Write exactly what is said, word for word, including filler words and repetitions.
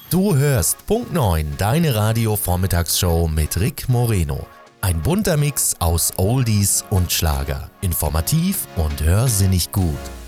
Du hörst Punkt neun, deine Radio-Vormittagsshow mit Rick Moreno. Ein bunter Mix aus Oldies und Schlager. Informativ und hörsinnig gut.